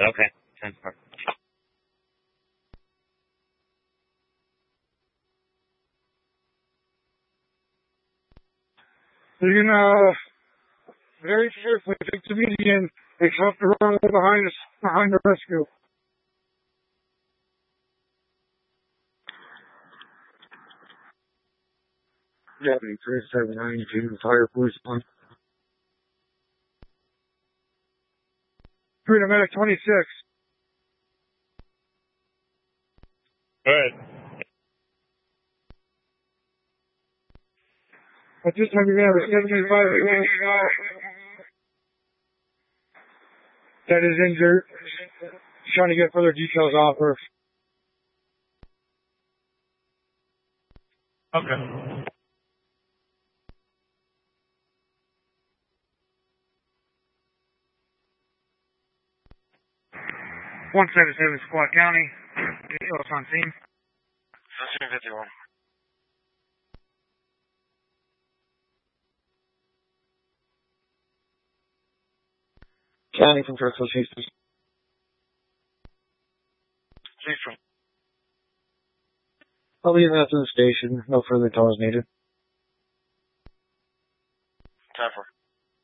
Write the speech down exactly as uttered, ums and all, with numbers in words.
Okay. ten four. You can, uh, very carefully take the median and come up the road behind us, behind the rescue. Yeah, three seven nine two, Fire Police one. Freedom Medic twenty-six. Go ahead. At this time, you're going to have a seventy-five that is injured. Trying to get further details off her. Okay. one seventy-seven Squad County. Details on scene. seventeen fifty-one. County from Crystal Chasers. Chief from. I'll leave that to the station. No further calls needed.